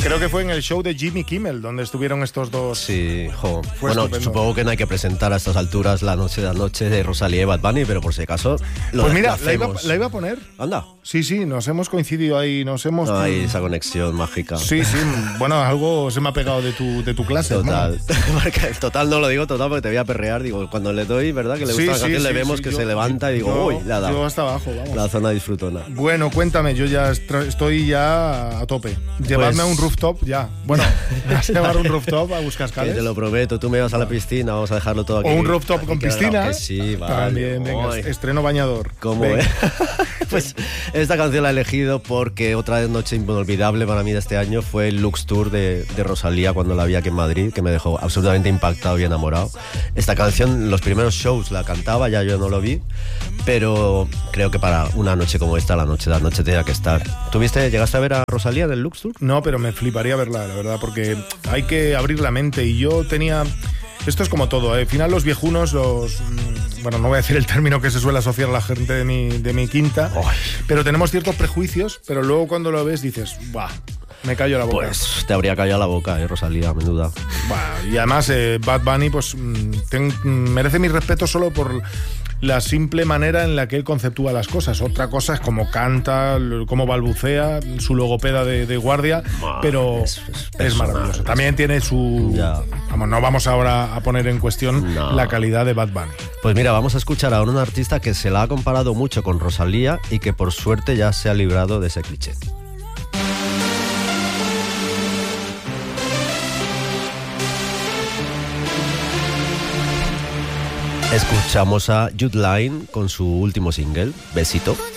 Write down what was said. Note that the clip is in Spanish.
Creo que fue en el show de Jimmy Kimmel donde estuvieron estos dos. Sí, jo. Fue Bueno, estupendo. supongo que no hay que presentar a estas alturas La noche de anoche de Rosalía y Bad Bunny, pero por si acaso lo Pues mira, hacemos. la iba a poner. Anda. Sí, nos hemos coincidido ahí, Hay esa conexión mágica. Sí, bueno, algo se me ha pegado de tu clase. Total. Porque, total, no lo digo total porque te voy a perrear. Digo, cuando le doy, ¿verdad? Que le gusta la canción, le vemos que se levanta y digo, uy, le ha dado. Yo hasta abajo, vamos. La zona disfrutona. Bueno, cuéntame, yo ya estoy ya a tope. Llevarme a un rooftop ya. Bueno, vas a llevar un rooftop a Buscascales. Que te lo prometo, tú me vas a la piscina, vamos a dejarlo todo aquí. O un rooftop con piscina. Que sí, vale. También, venga, estreno bañador. ¿Cómo es? Pues esta canción la he elegido porque otra noche inolvidable para mí de este año fue el Lux Tour de Rosalía cuando la vi aquí en Madrid, que me dejó absolutamente impactado y enamorado. Esta canción, los primeros shows la cantaba, ya yo no lo vi, pero creo que para una noche como esta, la noche de anoche tenía que estar. ¿Llegaste a ver a Rosalía en el Lux Tour? No, pero me fliparía verla, la verdad, porque hay que abrir la mente y yo tenía... Esto es como todo, al final los viejunos, bueno, no voy a decir el término que se suele asociar a la gente de mi quinta, pero tenemos ciertos prejuicios, pero luego cuando lo ves dices, ¡buah! Me callo la boca. Pues te habría callado la boca, Rosalía, menuda. Y además, Bad Bunny, pues merece mi respeto solo por la simple manera en la que él conceptúa las cosas. Otra cosa es cómo canta, cómo balbucea, su logopeda de guardia, pero es maravilloso. También tiene su... Vamos, no vamos ahora a poner en cuestión la calidad de Bad Bunny. Pues mira, vamos a escuchar a un artista que se la ha comparado mucho con Rosalía y que por suerte ya se ha librado de ese cliché. Escuchamos a Jude Line con su último single, Besito.